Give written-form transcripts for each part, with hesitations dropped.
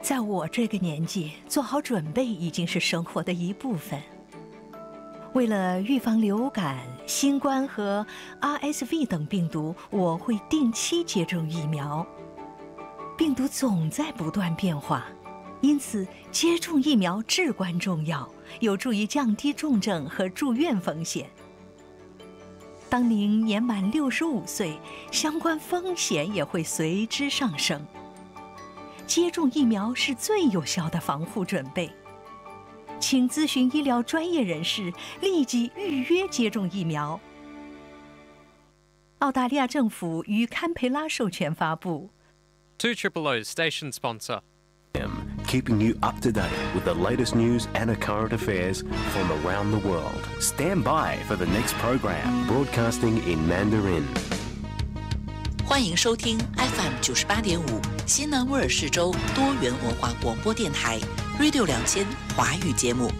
在我这个年纪，做好准备已经是生活的一部分。为了预防流感、新冠和 RSV 等病毒，我会定期接种疫苗。病毒总在不断变化，因此接种疫苗至关重要，有助于降低重症和住院风险。当您年满65岁，相关风险也会随之上升。接种疫苗是最有效的防护准备。请咨询医疗专业人士，立即预约接种疫苗。澳大利亚政府于堪培拉授权发布。 200 station sponsor. Keeping you up to date with the latest news and current affairs from around the world. Stand by for the next program, broadcasting in Mandarin. 欢迎收听 FM 98.5西南威尔士州多元文化广播电台 Radio 2000华语节目。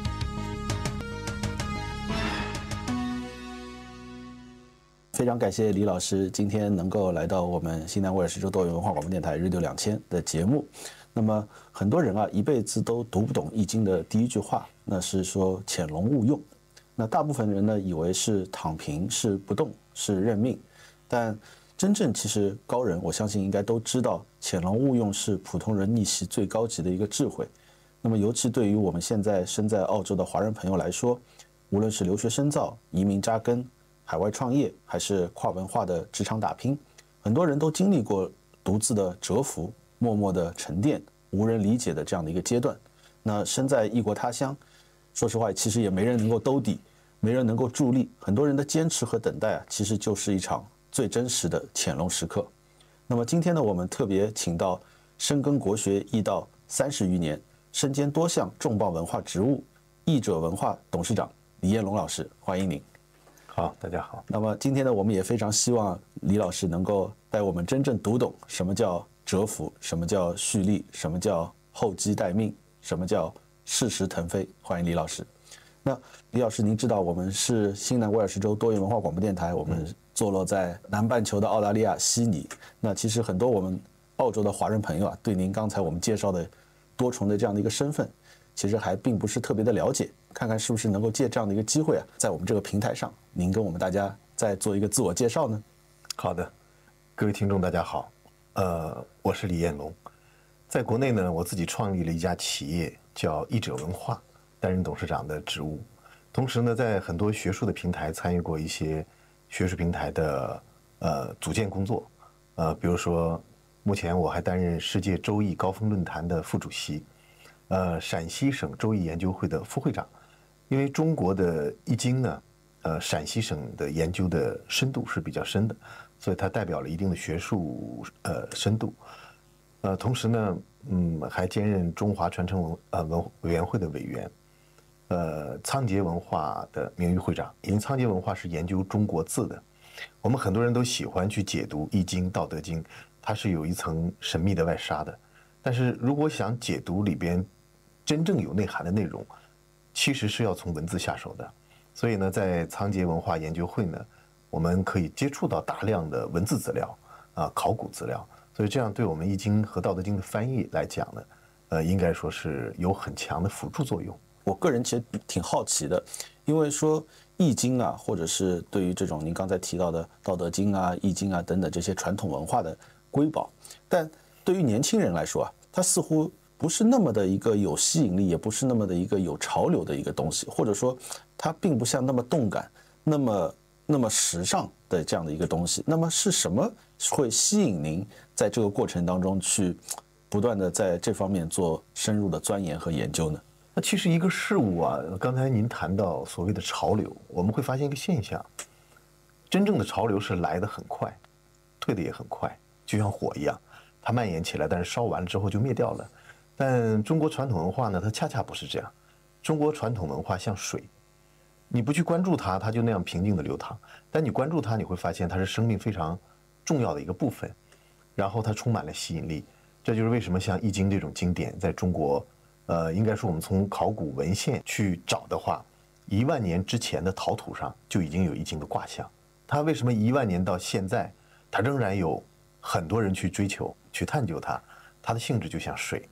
非常感谢李老师今天能够来到我们西南威尔士州多元文化广播电台 Radio 2000的节目。那么很多人啊一辈子都读不懂易经的第一句话，那是说潜龙勿用。那大部分人呢以为是躺平，是不动，是认命，但真正其实高人，我相信应该都知道，潜龙勿用是普通人逆袭最高级的一个智慧。那么尤其对于我们现在身在澳洲的华人朋友来说，无论是留学深造、移民扎根、海外创业，还是跨文化的职场打拼，很多人都经历过独自的蛰伏、默默的沉淀、无人理解的这样的一个阶段。那身在异国他乡，说实话，其实也没人能够兜底，没人能够助力。很多人的坚持和等待啊，其实就是一场最真实的潜龙时刻。那么今天呢，我们特别请到深耕国学易道30余年，身兼多项重磅文化职务，译者文化董事长李彦龙老师，欢迎您。 好，大家好。 那么今天呢，我们也非常希望李老师能够带我们真正读懂什么叫蛰伏，什么叫蓄力，什么叫厚积待命，什么叫适时腾飞。欢迎李老师。那李老师，您知道我们是新南威尔士州多元文化广播电台，我们坐落在南半球的澳大利亚悉尼。那其实很多我们澳洲的华人朋友啊，对您刚才我们介绍的多重的这样的一个身份，其实还并不是特别的了解。看看是不是能够借这样的一个机会啊，在我们这个平台上，您跟我们大家再做一个自我介绍呢？ 好的，各位听众大家好，我是李彦龙，在国内呢，我自己创立了一家企业叫译者文化，担任董事长的职务，同时呢，在很多学术的平台参与过一些学术平台的组建工作，比如说目前我还担任世界周易高峰论坛的副主席，陕西省周易研究会的副会长。因为中国的易经呢，陕西省的研究的深度是比较深的，所以它代表了一定的学术深度。同时呢，还兼任中华传承委员会的委员，仓颉文化的名誉会长。因为仓颉文化是研究中国字的，我们很多人都喜欢去解读易经、道德经，它是有一层神秘的外纱的。但是如果想解读里边真正有内涵的内容，其实是要从文字下手的。所以呢，在仓颉文化研究会呢，我们可以接触到大量的文字资料考古资料，所以这样对我们易经和道德经的翻译来讲呢，应该说是有很强的辅助作用。 我个人其实挺好奇的，因为说易经啊，或者是对于这种您刚才提到的道德经啊、易经啊等等这些传统文化的瑰宝，但对于年轻人来说啊，它似乎不是那么的一个有吸引力，也不是那么的一个有潮流的一个东西，或者说它并不像那么动感、那么时尚的这样的一个东西。那么是什么会吸引您在这个过程当中去不断的在这方面做深入的钻研和研究呢？ 那其实一个事物啊，刚才您谈到所谓的潮流，我们会发现一个现象，真正的潮流是来得很快，退得也很快，就像火一样，它蔓延起来，但是烧完了之后就灭掉了。但中国传统文化呢，它恰恰不是这样。中国传统文化像水，你不去关注它，它就那样平静的流淌；但你关注它，你会发现它是生命非常重要的一个部分，然后它充满了吸引力。这就是为什么像《易经》这种经典，在中国，应该说我们从考古文献去找的话，1万年之前的陶土上就已经有《易经》的卦象。它为什么1万年到现在，它仍然有很多人去追求、去探究它？它的性质就像水。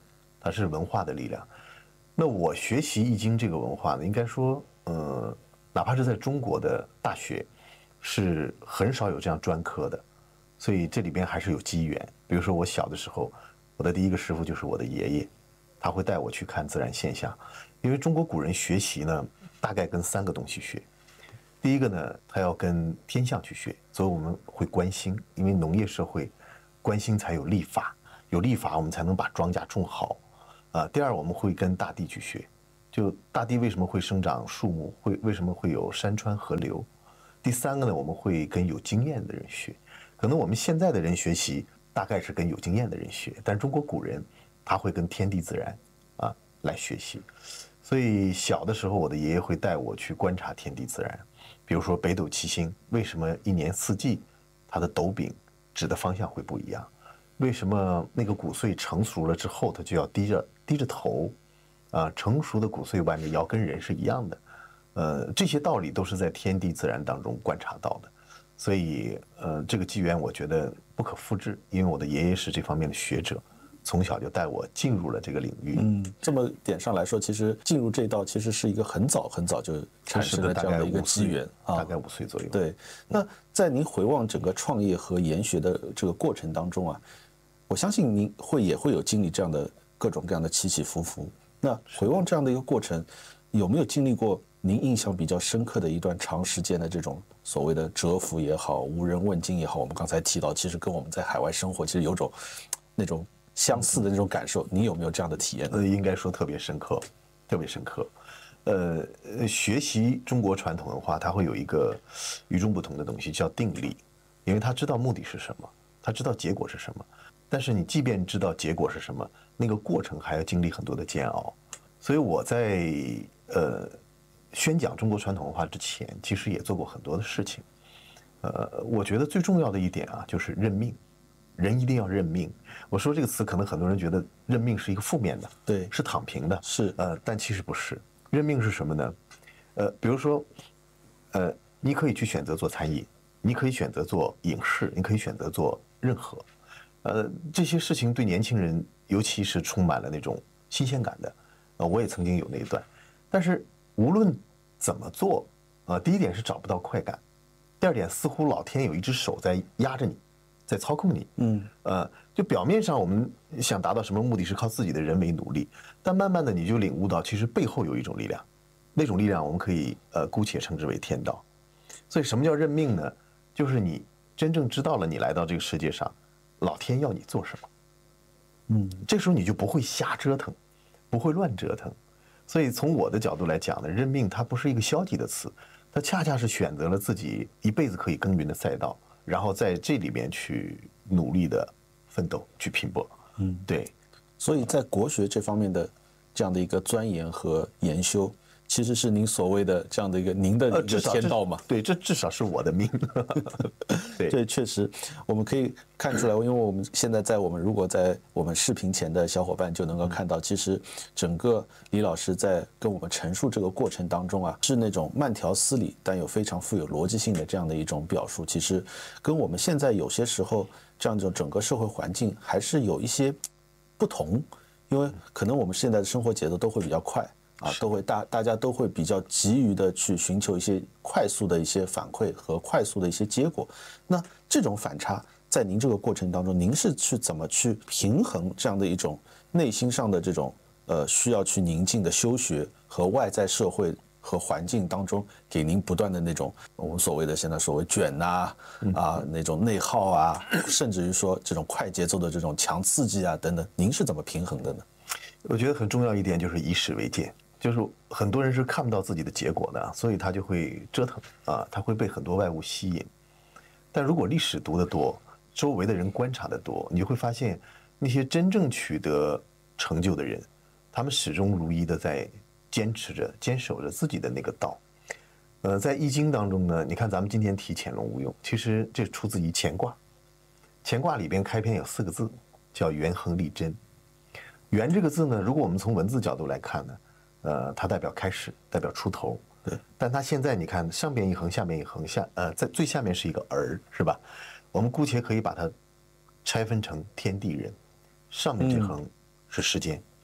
它是文化的力量。那我学习易经这个文化呢，应该说，哪怕是在中国的大学，是很少有这样专科的，所以这里边还是有机缘。比如说我小的时候，我的第一个师傅就是我的爷爷，他会带我去看自然现象。因为中国古人学习呢，大概跟3个东西学。第一个呢，他要跟天象去学，所以我们会观星，因为农业社会，观星才有历法，有历法我们才能把庄稼种好。第二，我们会跟大地去学，就大地为什么会生长树木，为什么会有山川河流。第3个呢，我们会跟有经验的人学。可能我们现在的人学习大概是跟有经验的人学，但中国古人他会跟天地自然来学习。所以小的时候，我的爷爷会带我去观察天地自然，比如说北斗七星，为什么一年4季它的斗柄指的方向会不一样？为什么那个骨髓成熟了之后，它就要低着头？成熟的骨髓弯着腰，跟人是一样的。这些道理都是在天地自然当中观察到的。所以，这个机缘我觉得不可复制，因为我的爷爷是这方面的学者。从小就带我进入了这个领域。 这么点上来说，其实进入这道其实是一个很早就产生了这样的一个机缘啊，大概5岁左右。 对，那在您回望整个创业和研学的这个过程当中啊，我相信您也会有经历这样的各种各样的起起伏伏。那回望这样的一个过程，有没有经历过您印象比较深刻的一段长时间的这种所谓的蛰伏也好，无人问津也好？我们刚才提到，其实跟我们在海外生活其实有种那种相似的那种感受，你有没有这样的体验？ 应该说特别深刻，特别深刻。学习中国传统文化，它会有一个与众不同的东西，叫定力，因为他知道目的是什么，他知道结果是什么。但是你即便知道结果是什么，那个过程还要经历很多的煎熬。所以我在宣讲中国传统文化之前，其实也做过很多的事情。我觉得最重要的一点啊，就是认命。人一定要认命。我说这个词，可能很多人觉得认命是一个负面的， 对， 是躺平的， 是但其实不是。认命是什么呢？比如说，你可以去选择做餐饮，你可以选择做影视，你可以选择做任何，这些事情对年轻人尤其是充满了那种新鲜感的。我也曾经有那一段，但是无论怎么做，第一点是找不到快感，第二点似乎老天有一只手在压着你。在操控你，就表面上我们想达到什么目的是靠自己的人为努力，但慢慢的你就领悟到，其实背后有一种力量，那种力量我们可以姑且称之为天道。所以什么叫认命呢？就是你真正知道了你来到这个世界上，老天要你做什么，这时候你就不会瞎折腾，不会乱折腾。所以从我的角度来讲呢，认命它不是一个消极的词，它恰恰是选择了自己一辈子可以耕耘的赛道。然后在这里面去努力的奋斗，去拼搏，对。 所以在国学这方面的这样的一个钻研和研修，其实是您所谓的这样的一个您的一个天道嘛？ 对，这至少是我的命。对， 这确实我们可以看出来，因为我们现在如果在我们视频前的小伙伴就能够看到，其实整个李老师在跟我们陈述这个过程当中啊，是那种慢条斯理但又非常富有逻辑性的这样的一种表述，其实跟我们现在有些时候这样一种整个社会环境还是有一些不同，因为可能我们现在的生活节奏都会比较快。都会大家都会比较急于的去寻求一些快速的一些反馈和快速的一些结果。那这种反差，在您这个过程当中，您是去怎么去平衡这样的一种内心上的这种需要去宁静的修学和外在社会和环境当中给您不断的那种我们所谓的现在所谓卷那种内耗啊，甚至于说这种快节奏的这种强刺激啊等等，您是怎么平衡的呢？ 我觉得很重要一点就是以史为鉴。就是很多人是看不到自己的结果的，所以他就会折腾他会被很多外物吸引。但如果历史读得多，周围的人观察得多，你就会发现那些真正取得成就的人，他们始终如一的在坚守着自己的那个道。在易经当中呢，你看咱们今天提潜龙勿用，其实这出自于乾卦。乾卦里边开篇有4个字，叫元亨利贞。元这个字呢，如果我们从文字角度来看呢，它代表开始，代表出头。 对， 但它现在你看上边一横，下面一横，在最下面是一个儿，是吧？我们姑且可以把它拆分成天地人，上面这横是时间，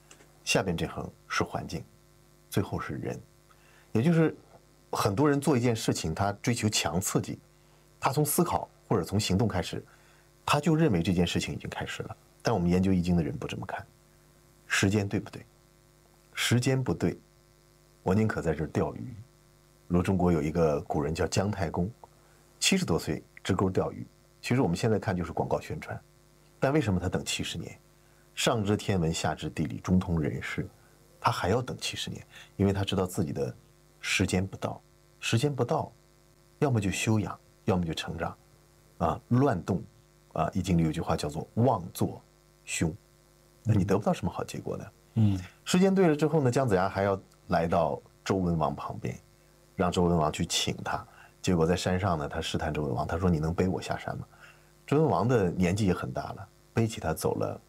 下边这横是环境，最后是人。也就是很多人做一件事情，他追求强刺激，他从思考或者从行动开始，他就认为这件事情已经开始了。但我们研究易经的人不这么看，时间对不对？时间不对，我宁可在这儿钓鱼。比如中国有一个古人叫姜太公，70多岁支钩钓鱼。其实我们现在看就是广告宣传，但为什么他等70年？上知天文，下知地理，中通人事，他还要等70年，因为他知道自己的时间不到，时间不到，要么就休养，要么就成长，乱动，易经里有句话叫做妄作凶，那你得不到什么好结果的。时间对了之后呢，姜子牙还要来到周文王旁边，让周文王去请他。结果在山上呢，他试探周文王，他说：“你能背我下山吗？”周文王的年纪也很大了，背起他走了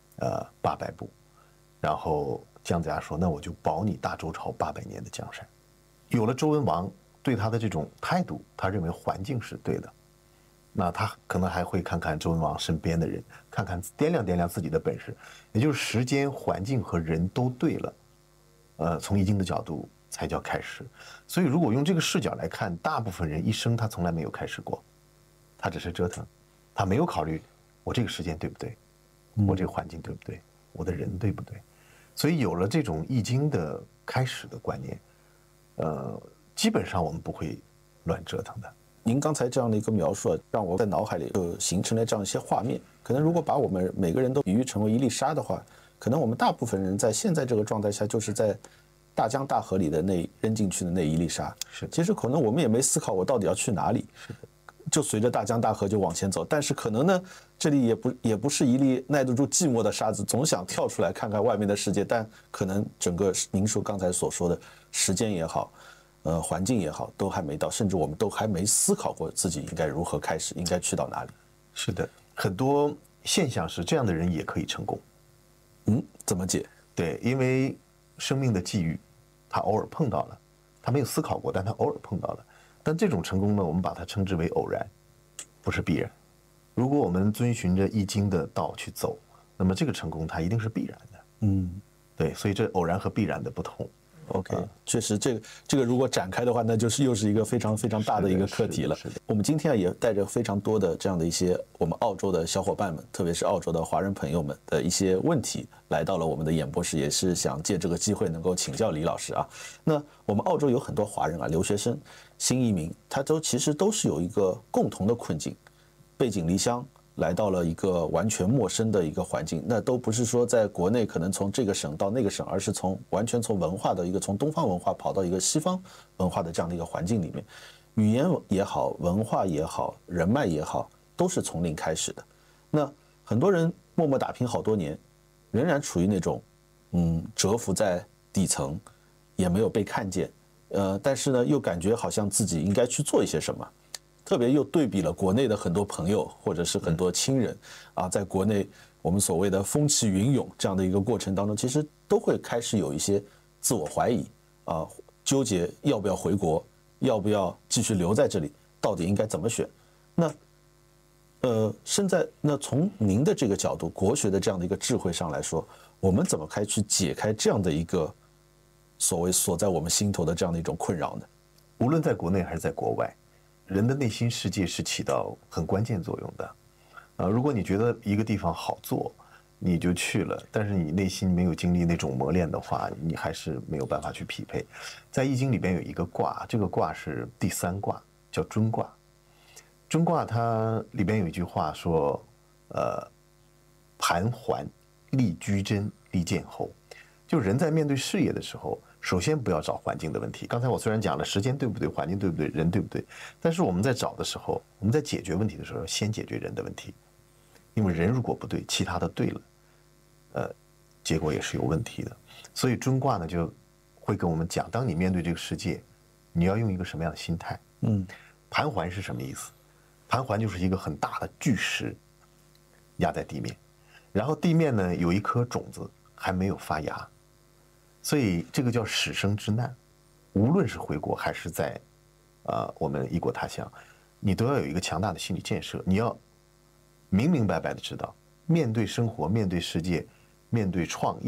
800步，然后姜子牙说：“那我就保你大周朝800年的江山。”有了周文王对他的这种态度，他认为环境是对的，那他可能还会看看周文王身边的人，看看掂量掂量自己的本事，也就是时间、环境和人都对了，从易经的角度才叫开始。所以如果用这个视角来看，大部分人一生他从来没有开始过，他只是折腾，他没有考虑我这个时间对不对，我这个环境对不对，我的人对不对。所以有了这种易经的开始的观念，基本上我们不会乱折腾的。 您刚才这样的一个描述，让我在脑海里就形成了这样一些画面。可能如果把我们每个人都比喻成为一粒沙的话，可能我们大部分人在现在这个状态下，就是在大江大河里的那扔进去的那一粒沙。 是， 其实可能我们也没思考我到底要去哪里， 是的， 就随着大江大河就往前走。但是可能呢，这里也不是一粒耐得住寂寞的沙子，总想跳出来看看外面的世界。但可能整个您说刚才所说的时间也好，环境也好，都还没到，甚至我们都还没思考过自己应该如何开始，应该去到哪里。 是的，很多现象是这样的人也可以成功。 怎么解？ 对，因为生命的际遇，他偶尔碰到了，他没有思考过，但他偶尔碰到了。但这种成功呢，我们把它称之为偶然，不是必然。如果我们遵循着易经的道去走，那么这个成功它一定是必然的。对，所以这偶然和必然的不同。 OK，确实，这个如果展开的话，那就是又是一个非常非常大的一个课题了。我们今天也带着非常多的这样的一些我们澳洲的小伙伴们，特别是澳洲的华人朋友们的一些问题，来到了我们的演播室，也是想借这个机会能够请教李老师啊。那我们澳洲有很多华人啊，留学生、新移民，他其实都是有一个共同的困境，背井离乡。来到了一个完全陌生的一个环境，那都不是说在国内可能从这个省到那个省，而是完全从文化的一个从东方文化跑到一个西方文化的这样的一个环境里面，语言也好，文化也好，人脉也好，都是从零开始的。那很多人默默打拼好多年，仍然处于那种蛰伏在底层，也没有被看见，但是呢，又感觉好像自己应该去做一些什么。特别又对比了国内的很多朋友或者是很多亲人啊，在国内我们所谓的风起云涌这样的一个过程当中，其实都会开始有一些自我怀疑啊，纠结要不要回国，要不要继续留在这里，到底应该怎么选？那从您的这个角度，国学的这样的一个智慧上来说，我们怎么去解开这样的一个所谓锁在我们心头的这样的一种困扰呢？ 无论在国内还是在国外，人的内心世界是起到很关键作用的。如果你觉得一个地方好做，你就去了，但是你内心没有经历那种磨练的话，你还是没有办法去匹配。在易经里边有一个卦，这个卦是第3卦，叫尊卦。尊卦它里边有一句话说，盘桓，立居贞，立见侯。就人在面对事业的时候，首先不要找环境的问题。刚才我虽然讲了时间对不对，环境对不对，人对不对，但是我们在找的时候，我们在解决问题的时候，先解决人的问题，因为人如果不对，其他的对了，结果也是有问题的。所以尊卦呢就会跟我们讲，当你面对这个世界，你要用一个什么样的心态？盘桓是什么意思？盘桓就是一个很大的巨石压在地面，然后地面呢有一颗种子还没有发芽。所以这个叫始生之难，无论是回国还是在我们异国他乡，你都要有一个强大的心理建设。你要明明白白的知道，面对生活、面对世界、面对创业，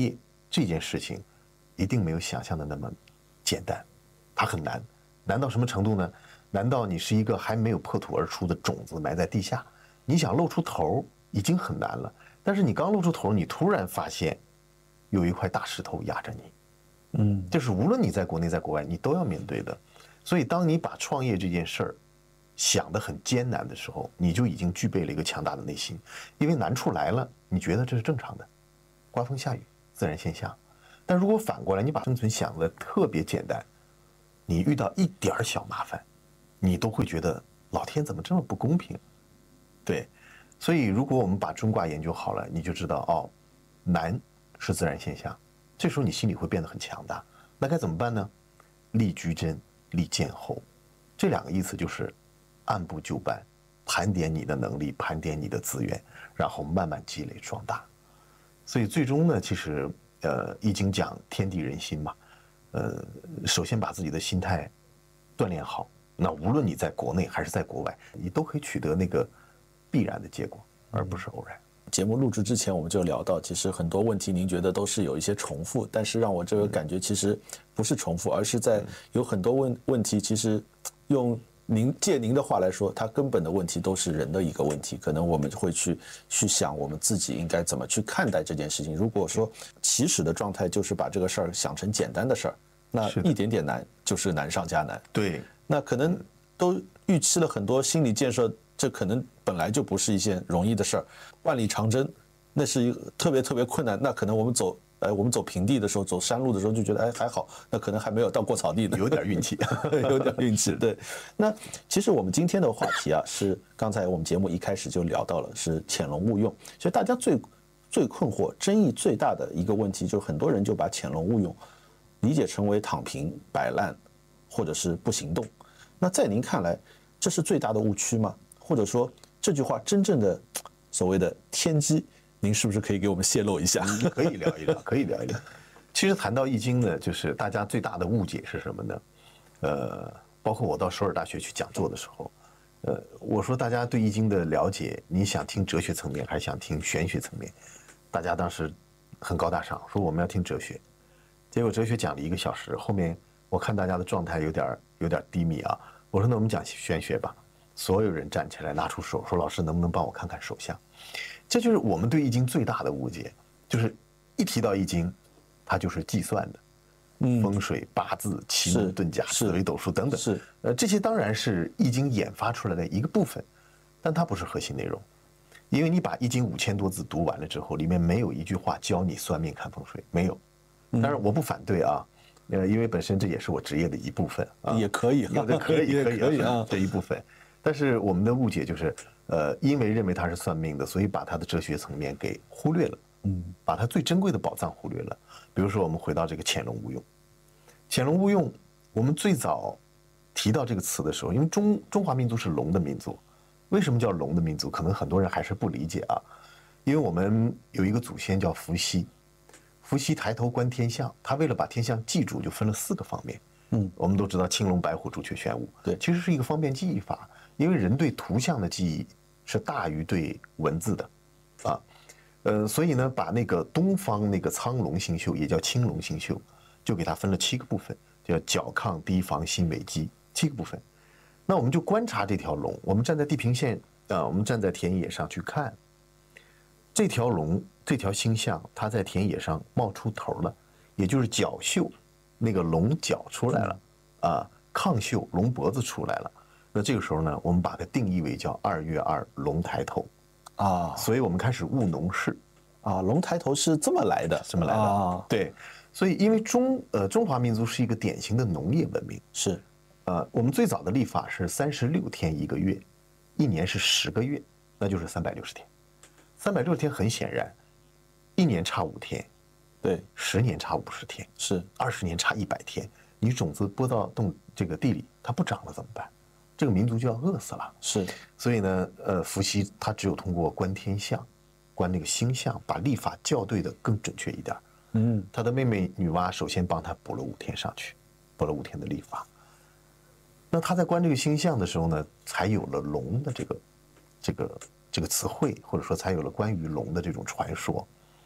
这件事情一定没有想象的那么简单，它很难，难到什么程度呢？难道你是一个还没有破土而出的种子埋在地下，你想露出头已经很难了，但是你刚露出头，你突然发现有一块大石头压着你，这是无论你在国内在国外你都要面对的。所以当你把创业这件事儿想得很艰难的时候，你就已经具备了一个强大的内心，因为难处来了，你觉得这是正常的，刮风下雨自然现象。但如果反过来，你把生存想得特别简单，你遇到一点小麻烦，你都会觉得老天怎么这么不公平？对，所以如果我们把中卦研究好了，你就知道哦，难是自然现象，这时候你心里会变得很强大。那该怎么办呢？立居贞，立见厚，这两个意思就是按部就班，盘点你的能力，盘点你的资源，然后慢慢积累壮大。所以最终呢，其实易经讲天地人心嘛，首先把自己的心态锻炼好，那无论你在国内还是在国外，你都可以取得那个必然的结果，而不是偶然。 节目录制之前我们就聊到，其实很多问题您觉得都是有一些重复，但是让我这个感觉其实不是重复，而是在有很多问题，其实用借您的话来说，它根本的问题都是人的一个问题，可能我们会去想我们自己应该怎么去看待这件事情。如果说起始的状态就是把这个事儿想成简单的事儿，那一点点难就是难上加难。 对， 那可能都预期了很多心理建设，这可能本来就不是一件容易的事儿，万里长征那是一个特别困难。那可能我们走平地的时候，走山路的时候就觉得还好，那可能还没有到过草地的， 有点运气， 有点运气。对，那其实我们今天的话题啊，是刚才我们节目一开始就聊到了，是潜龙勿用。所以大家最困惑、争议最大的一个问题，就是很多人就把潜龙勿用理解成为躺平、摆烂，或者是不行动。那在您看来，这是最大的误区吗？或者说这句话真正的所谓的天机，您是不是可以给我们泄露一下？ 可以聊一聊，可以聊一聊。其实谈到易经呢，就是大家最大的误解是什么呢？包括我到首尔大学去讲座的时候，我说大家对易经的了解，你想听哲学层面还是想听玄学层面？大家当时很高大上，说我们要听哲学。结果哲学讲了1个小时，后面我看大家的状态有点低迷啊。我说那我们讲玄学吧。所有人站起来拿出手，说老师能不能帮我看看手相？这就是我们对易经最大的误解，就是一提到易经，它就是计算的，风水、八字、奇门遁甲、紫微斗数等等。 是， 这些当然是易经演发出来的一个部分，但它不是核心内容。因为你把易经5000多字读完了之后，里面没有一句话教你算命看风水，没有。当然我不反对啊，因为本身这也是我职业的一部分啊， 也可以， 可以啊，这一部分。但是我们的误解就是，因为认为它是算命的，所以把它的哲学层面给忽略了，把它最珍贵的宝藏忽略了。比如说，我们回到这个潜龙勿用，潜龙勿用，我们最早提到这个词的时候，因为中华民族是龙的民族，为什么叫龙的民族？可能很多人还是不理解啊，因为我们有一个祖先叫伏羲，伏羲抬头观天象，他为了把天象记住，就分了4个方面。我们都知道青龙白虎朱雀玄武，对，其实是一个方便记忆法。因为人对图像的记忆是大于对文字的，所以呢，把那个东方那个苍龙星宿，也叫青龙星宿，就给它分了7个部分，叫角亢低房心尾基7个部分。那我们就观察这条龙，我们站在地平线我们站在田野上去看这条龙，这条星象，它在田野上冒出头了，也就是角宿，那个龙角出来了亢宿龙脖子出来了。那这个时候呢，我们把它定义为叫2月2龙抬头啊，所以我们开始务农事啊，龙抬头是这么来的， 对，所以因为中华民族是一个典型的农业文明， 是， 我们最早的历法是36天1个月，1年是10个月，那就是360天，360天很显然，1年差5天，对，10年差50天， 是 20年差100天，你种子播到这个地里，它不长了怎么办？这个民族就要饿死了。 是， 所以呢，伏羲他只有通过观天象，观那个星象，把历法校对的更准确一点。他的妹妹女娲首先帮他补了5天上去，补了5天的历法。那他在观这个星象的时候呢，才有了龙的这个词汇，或者说才有了关于龙的这种传说。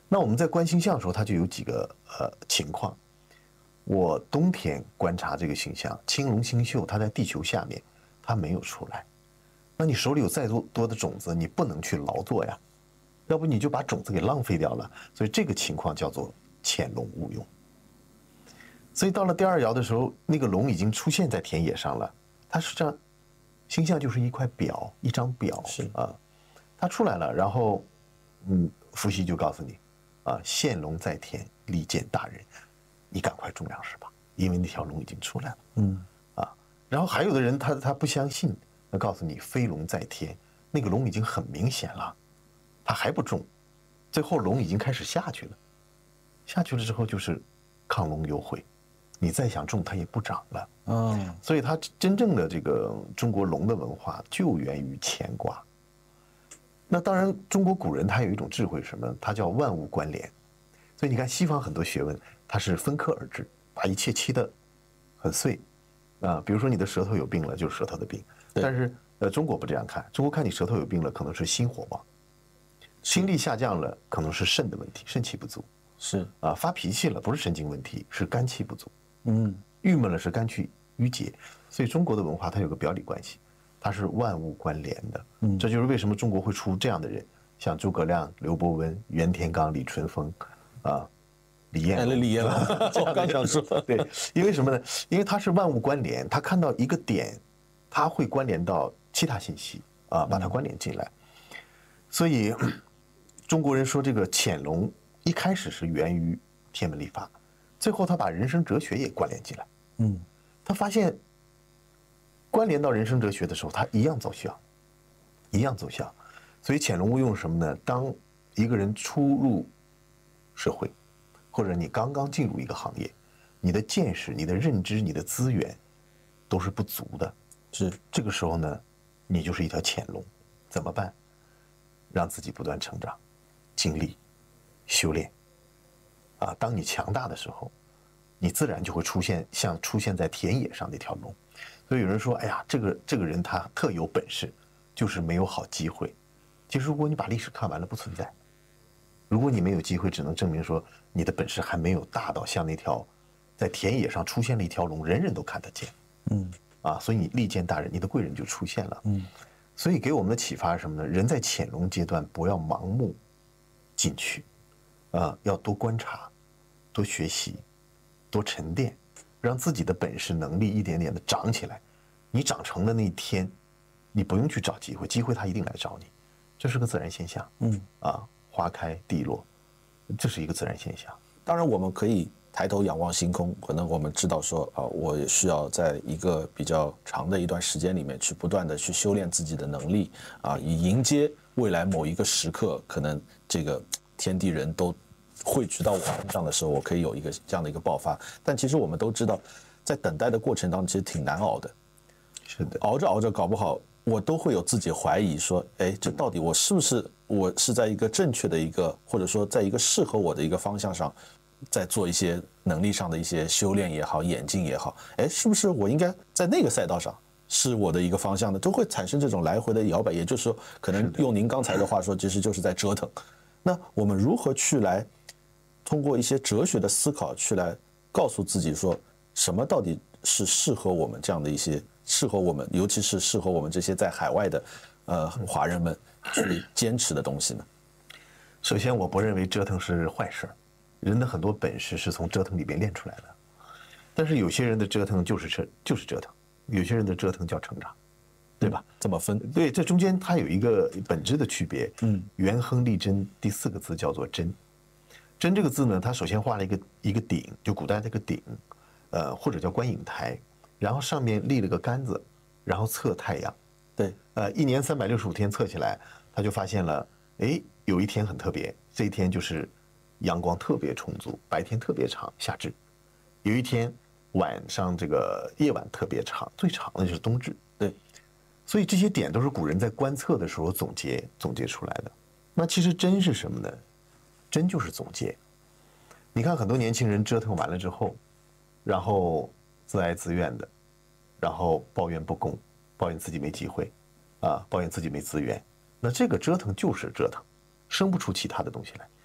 那我们在观星象的时候，它就有几个情况。我冬天观察这个星象，青龙星宿它在地球下面，它没有出来。那你手里有再多的种子，你不能去劳作呀，要不你就把种子给浪费掉了。所以这个情况叫做潜龙勿用。所以到了第二爻的时候，那个龙已经出现在田野上了。它是这样，星象就是一块表，一张表是啊，它出来了，然后伏羲就告诉你，啊，现龙在田，利见大人，你赶快种粮食吧，因为那条龙已经出来了。然后还有的人他不相信，他告诉你飞龙在天，那个龙已经很明显了，他还不种，最后龙已经开始下去了，下去了之后就是亢龙有悔，你再想种它也不长了。所以它真正的这个中国龙的文化就源于乾卦。那当然，中国古人他有一种智慧是什么？它叫万物关联。所以你看西方很多学问，它是分科而治，把一切切得很碎啊。比如说你的舌头有病了，就是舌头的病。但是中国不这样看，中国看你舌头有病了，可能是心火旺；心力下降了，可能是肾的问题，肾气不足。 是啊，发脾气了不是神经问题，是肝气不足。郁闷了是肝气郁结。所以中国的文化它有个表里关系，它是万物关联的。这就是为什么中国会出这样的人，像诸葛亮、刘伯温、袁天罡、李淳风，啊，李彦龙。 李彦龙，我刚想说， 对，因为什么呢？因为它是万物关联，他看到一个点，它会关联到其他信息啊，把它关联进来。所以中国人说这个潜龙一开始是源于天文历法，最后他把人生哲学也关联进来。他发现关联到人生哲学的时候，他一样奏效，一样奏效。所以潜龙勿用什么呢？当一个人初入社会，或者你刚刚进入一个行业，你的见识、你的认知、你的资源都是不足的。 是这个时候呢，你就是一条潜龙，怎么办？让自己不断成长，经历、修炼。啊，当你强大的时候，你自然就会出现在田野上那条龙。所以有人说，哎呀，这个人他特有本事，就是没有好机会。其实如果你把历史看完了，不存在。如果你没有机会，只能证明说你的本事还没有大到像那条在田野上出现了一条龙，人人都看得见。所以你利见大人，你的贵人就出现了。所以给我们的启发是什么呢？人在潜龙阶段不要盲目进去，要多观察，多学习，多沉淀，让自己的本事能力一点点的长起来。你长成的那一天，你不用去找机会，机会它一定来找你，这是个自然现象。花开地落，这是一个自然现象。 当然，我们可以抬头仰望星空，可能我们知道说我也需要在一个比较长的一段时间里面去不断的去修炼自己的能力以迎接未来某一个时刻，可能这个天地人都汇聚到我身上的时候，我可以有一个这样的一个爆发。但其实我们都知道，在等待的过程当中，其实挺难熬的。 是的， 熬着熬着，搞不好我都会有自己怀疑说，这到底我是在一个正确的一个，或者说在一个适合我的一个方向上，在做一些能力上的一些修炼也好，演进也好，是不是我应该在那个赛道上是我的一个方向呢？都会产生这种来回的摇摆。也就是说，可能用您刚才的话说，其实就是在折腾。那我们如何去来通过一些哲学的思考去来告诉自己说，什么到底是适合我们这样的一些适合我们，尤其是适合我们这些在海外的华人们去坚持的东西呢？ 首先，我不认为折腾是坏事，人的很多本事是从折腾里边练出来的。但是有些人的折腾就是折腾，有些人的折腾叫成长，对吧？ 怎么分？ 对，这中间它有一个本质的区别。元亨利贞第4个字叫做贞。贞这个字呢，它首先画了一个鼎，就古代这个鼎，或者叫观影台，然后上面立了个杆子，然后测太阳。 对， 一年365天测起来，他就发现了，有一天很特别，这一天就是阳光特别充足，白天特别长，夏至；有一天晚上这个夜晚特别长，最长的就是冬至。 对， 所以这些点都是古人在观测的时候总结出来的。那其实真是什么呢？真就是总结。你看很多年轻人折腾完了之后，然后自哀自怨的，然后抱怨不公，抱怨自己没机会，抱怨自己没资源。那这个折腾就是折腾，生不出其他的东西来。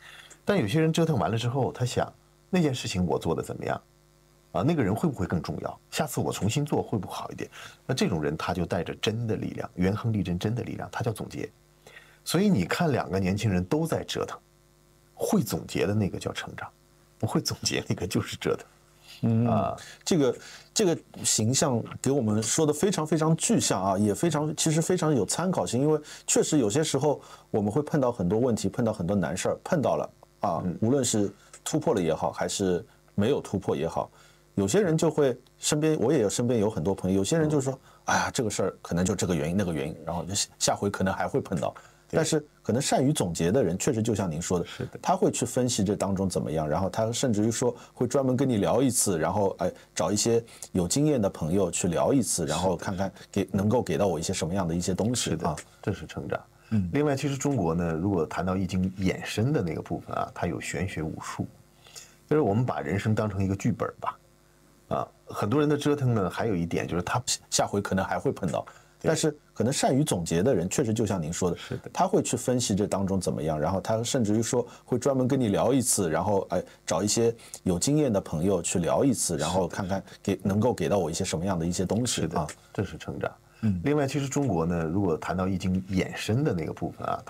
但有些人折腾完了之后，他想那件事情我做的怎么样？啊，那个人会不会更重要？下次我重新做会不会好一点？那这种人他就带着真的力量，元亨利贞真的力量，他叫总结。所以你看，2个年轻人都在折腾，会总结的那个叫成长，不会总结那个就是折腾。 这个形象给我们说的非常非常具象啊，也其实非常有参考性，因为确实有些时候我们会碰到很多问题，碰到很多难事儿，碰到了啊，无论是突破了也好，还是没有突破也好，有些人就会我也身边有很多朋友，有些人就说，哎呀，这个事儿可能就这个原因那个原因，然后下回可能还会碰到。但是可能善于总结的人，确实就像您说的， 是的， 他会去分析这当中怎么样，然后他甚至于说会专门跟你聊一次，然后找一些有经验的朋友去聊一次，然后看看能够给到我一些什么样的一些东西啊， 这是成长。另外，其实中国呢，如果谈到易经衍生的那个部分啊，它有玄学武术，就是我们把人生当成一个剧本吧，啊，很多人的折腾呢，还有一点就是他下回可能还会碰到。但是可能善于总结的人，确实就像您说的， 是的， 他会去分析这当中怎么样，然后他甚至于说会专门跟你聊一次，然后找一些有经验的朋友去聊一次，然后看看能够给到我一些什么样的一些东西啊， 这是成长。另外，其实中国呢，如果谈到易经衍生的那个部分啊，它